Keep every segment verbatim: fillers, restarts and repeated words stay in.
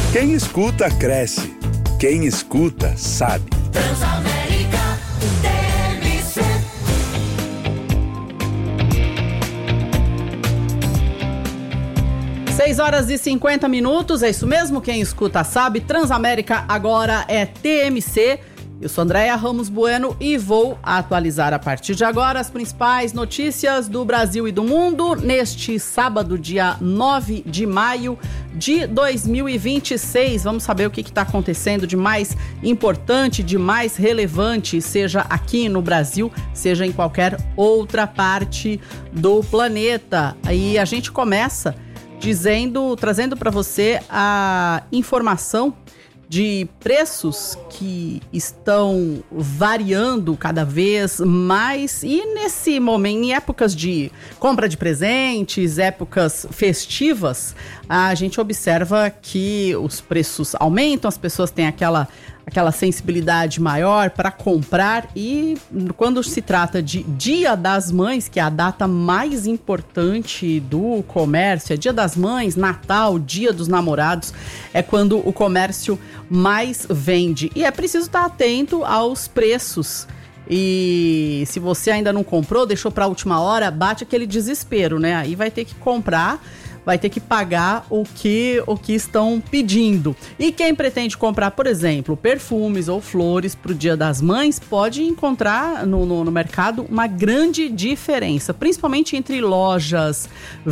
Quem escuta, cresce. Quem escuta, sabe. Transamérica T M C. seis horas e cinquenta minutos, é isso mesmo, quem escuta sabe. Transamérica agora é T M C. Eu sou Andréia Ramos Bueno e vou atualizar a partir de agora as principais notícias do Brasil e do mundo neste sábado, dia nove de maio de dois mil e vinte e seis. Vamos saber o que está acontecendo de mais importante, de mais relevante, seja aqui no Brasil, seja em qualquer outra parte do planeta. Aí a gente começa dizendo, trazendo para você a informação de preços que estão variando cada vez mais e nesse momento, em épocas de compra de presentes, épocas festivas, a gente observa que os preços aumentam, as pessoas têm aquela, aquela sensibilidade maior para comprar e quando se trata de Dia das Mães, que é a data mais importante do comércio, é Dia das Mães, Natal, Dia dos Namorados, é quando o comércio mais vende. E é preciso estar atento aos preços. E se você ainda não comprou, deixou para a última hora, bate aquele desespero, né? Aí vai ter que comprar, vai ter que pagar o que, o que estão pedindo. E quem pretende comprar, por exemplo, perfumes ou flores para o Dia das Mães, pode encontrar no, no, no mercado uma grande diferença, principalmente entre lojas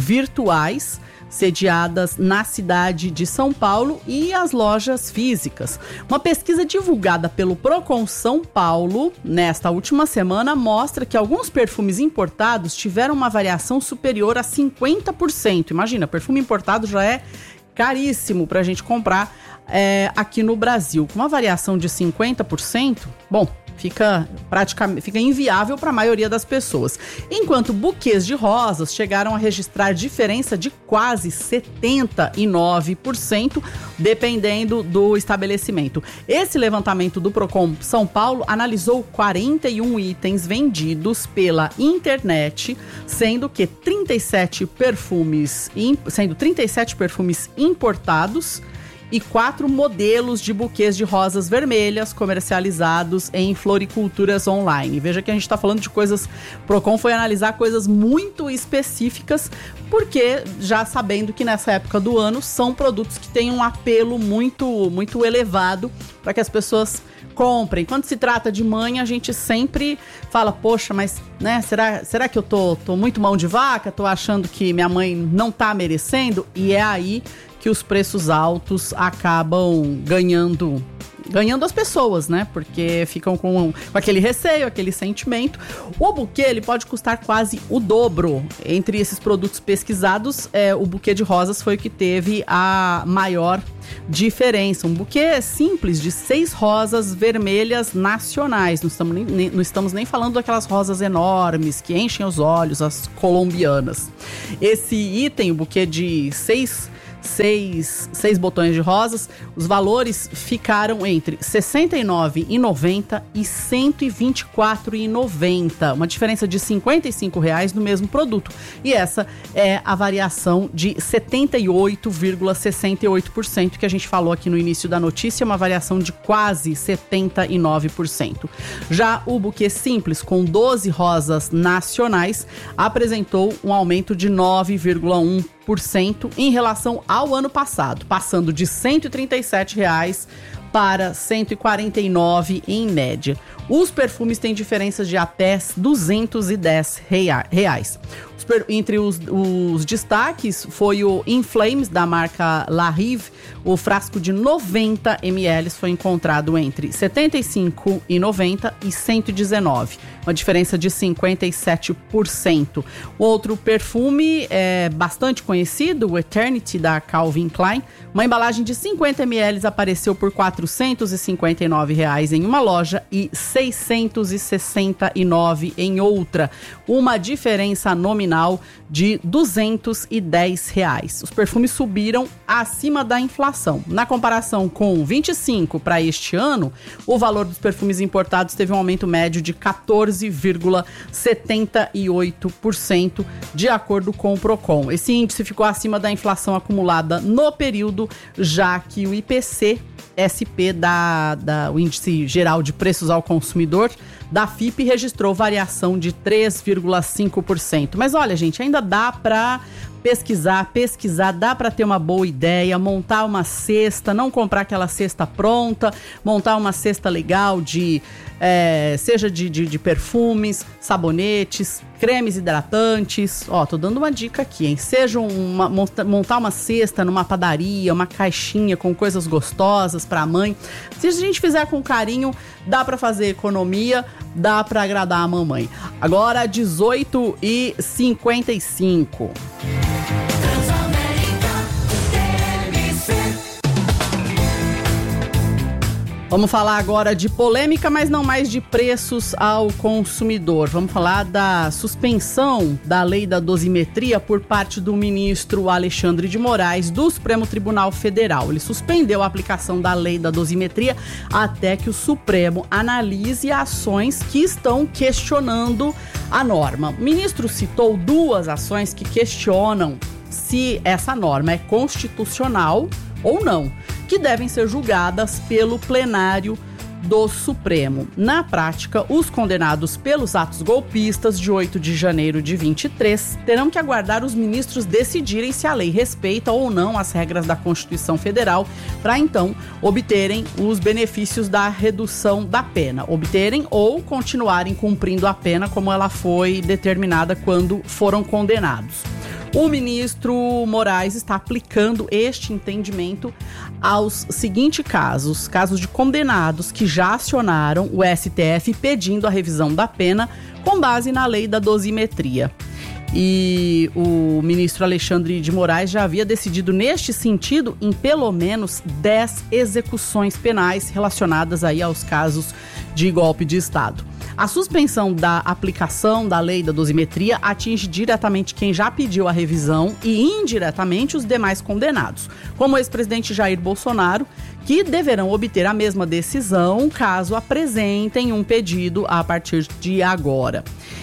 virtuais sediadas na cidade de São Paulo e as lojas físicas. Uma pesquisa divulgada pelo Procon São Paulo nesta última semana mostra que alguns perfumes importados tiveram uma variação superior a cinquenta por cento. Imagina, perfume importado já é caríssimo para a gente comprar é, aqui no Brasil. Com uma variação de cinquenta por cento, bom, fica praticamente fica inviável para a maioria das pessoas. Enquanto buquês de rosas chegaram a registrar diferença de quase setenta e nove por cento, dependendo do estabelecimento. Esse levantamento do Procon São Paulo analisou quarenta e um itens vendidos pela internet, sendo que trinta e sete perfumes, sendo trinta e sete perfumes importados e quatro modelos de buquês de rosas vermelhas comercializados em floriculturas online. Veja que a gente está falando de coisas... O Procon foi analisar coisas muito específicas, porque já sabendo que nessa época do ano são produtos que têm um apelo muito, muito elevado para que as pessoas comprem. Quando se trata de mãe, a gente sempre fala, poxa, mas né, será, será que eu tô, tô muito mão de vaca? Tô achando que minha mãe não tá merecendo? E é aí que os preços altos acabam ganhando ganhando as pessoas, né? Porque ficam com, com aquele receio, aquele sentimento. O buquê, ele pode custar quase o dobro. Entre esses produtos pesquisados, é, o buquê de rosas foi o que teve a maior diferença. Um buquê simples de seis rosas vermelhas nacionais. Não estamos nem, não estamos nem falando daquelas rosas enormes que enchem os olhos, as colombianas. Esse item, o buquê de seis Seis, seis botões de rosas, os valores ficaram entre sessenta e nove reais e noventa centavos e cento e vinte e quatro reais e noventa centavos, uma diferença de cinquenta e cinco reais no mesmo produto. E essa é a variação de setenta e oito vírgula sessenta e oito por cento que a gente falou aqui no início da notícia, uma variação de quase setenta e nove por cento. Já o buquê simples, com doze rosas nacionais, apresentou um aumento de nove vírgula um por cento em relação ao ano passado, passando de cento e trinta e sete reais para cento e quarenta e nove reais em média. Os perfumes têm diferenças de até duzentos e dez reais. Os per... Entre os, os destaques foi o In Flames da marca La Rive. O frasco de noventa mililitros foi encontrado entre setenta e cinco reais e noventa centavos e cento e dezenove reais, uma diferença de cinquenta e sete por cento. Outro perfume é bastante conhecido, o Eternity da Calvin Klein. Uma embalagem de cinquenta mililitros apareceu por quatrocentos e cinquenta e nove reais em uma loja e seiscentos e sessenta e nove em outra, uma diferença nominal de duzentos e dez reais. Os perfumes subiram acima da inflação. Na comparação com vinte e cinco para este ano, o valor dos perfumes importados teve um aumento médio de quatorze vírgula setenta e oito por cento, de acordo com o Procon. Esse índice ficou acima da inflação acumulada no período, já que o I P C S P, da, da, o Índice Geral de Preços ao Consumidor, da F I P, registrou variação de três vírgula cinco por cento. Mas olha, gente, ainda dá para pesquisar, pesquisar, dá para ter uma boa ideia, montar uma cesta, não comprar aquela cesta pronta, montar uma cesta legal de, é, seja de, de, de perfumes, sabonetes, cremes hidratantes. Ó, tô dando uma dica aqui, hein? Seja uma, montar uma cesta numa padaria, uma caixinha com coisas gostosas para a mãe. Se a gente fizer com carinho, dá para fazer economia, dá para agradar a mamãe. Agora, dezoito e cinquenta e cinco. Vamos falar agora de polêmica, mas não mais de preços ao consumidor. Vamos falar da suspensão da lei da dosimetria por parte do ministro Alexandre de Moraes do Supremo Tribunal Federal. Ele suspendeu a aplicação da lei da dosimetria até que o Supremo analise ações que estão questionando a norma. O ministro citou duas ações que questionam se essa norma é constitucional ou não, que devem ser julgadas pelo plenário do Supremo. Na prática, os condenados pelos atos golpistas de oito de janeiro de vinte e três terão que aguardar os ministros decidirem se a lei respeita ou não as regras da Constituição Federal para então obterem os benefícios da redução da pena, obterem ou continuarem cumprindo a pena como ela foi determinada quando foram condenados. O ministro Moraes está aplicando este entendimento aos seguintes casos, casos de condenados que já acionaram o S T F pedindo a revisão da pena com base na lei da dosimetria. E o ministro Alexandre de Moraes já havia decidido neste sentido em pelo menos dez execuções penais relacionadas aí aos casos de golpe de Estado. A suspensão da aplicação da lei da dosimetria atinge diretamente quem já pediu a revisão e indiretamente os demais condenados, como o ex-presidente Jair Bolsonaro, que deverão obter a mesma decisão caso apresentem um pedido a partir de agora.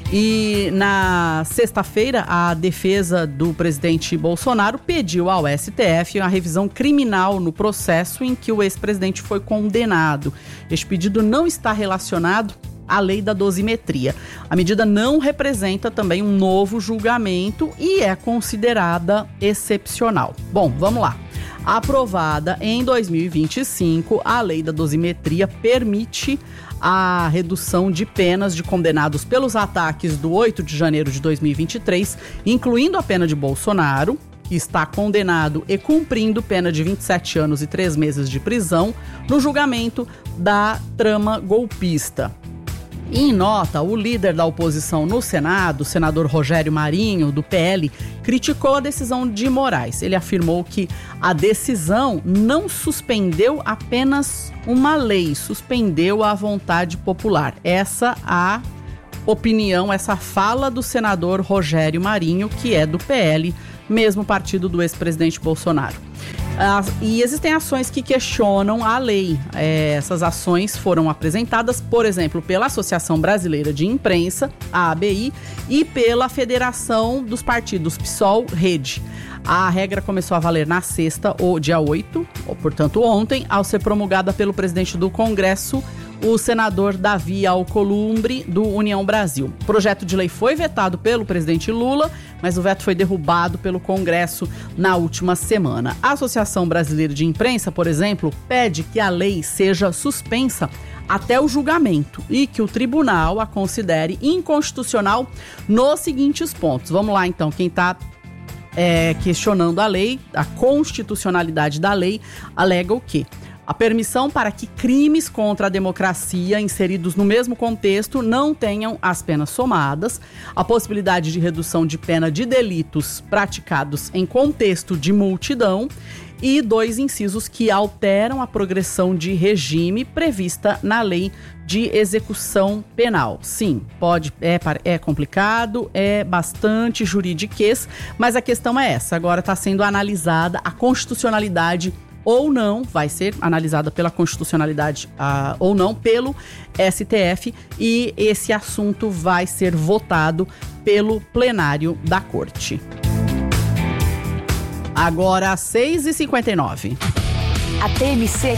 E na sexta-feira, a defesa do presidente Bolsonaro pediu ao S T F uma revisão criminal no processo em que o ex-presidente foi condenado. Este pedido não está relacionado à lei da dosimetria. A medida não representa também um novo julgamento e é considerada excepcional. Bom, vamos lá. Aprovada em dois mil e vinte e cinco, a lei da dosimetria permite a redução de penas de condenados pelos ataques do oito de janeiro de dois mil e vinte e três, incluindo a pena de Bolsonaro, que está condenado e cumprindo pena de vinte e sete anos e três meses de prisão no julgamento da trama golpista. Em nota, o líder da oposição no Senado, o senador Rogério Marinho, do P L, criticou a decisão de Moraes. Ele afirmou que a decisão não suspendeu apenas uma lei, suspendeu a vontade popular. Essa a opinião, essa fala do senador Rogério Marinho, que é do P L, mesmo partido do ex-presidente Bolsonaro. Ah, e existem ações que questionam a lei. É, essas ações foram apresentadas, por exemplo, pela Associação Brasileira de Imprensa, a A B I, e pela Federação dos Partidos PSOL, Rede. A regra começou a valer na sexta, ou dia oito, ou portanto ontem, ao ser promulgada pelo presidente do Congresso, o senador Davi Alcolumbre, do União Brasil. O projeto de lei foi vetado pelo presidente Lula, mas o veto foi derrubado pelo Congresso na última semana. A Associação Brasileira de Imprensa, por exemplo, pede que a lei seja suspensa até o julgamento e que o tribunal a considere inconstitucional nos seguintes pontos. Vamos lá, então, quem está é, questionando a lei, a constitucionalidade da lei, alega o quê? A permissão para que crimes contra a democracia inseridos no mesmo contexto não tenham as penas somadas, a possibilidade de redução de pena de delitos praticados em contexto de multidão e dois incisos que alteram a progressão de regime prevista na lei de execução penal. Sim, pode, é, é complicado, é bastante juridiquês, mas a questão é essa, agora está sendo analisada a constitucionalidade ou não, vai ser analisada pela constitucionalidade uh, ou não pelo S T F, e esse assunto vai ser votado pelo plenário da Corte. Agora, às seis e cinquenta e nove. A T M C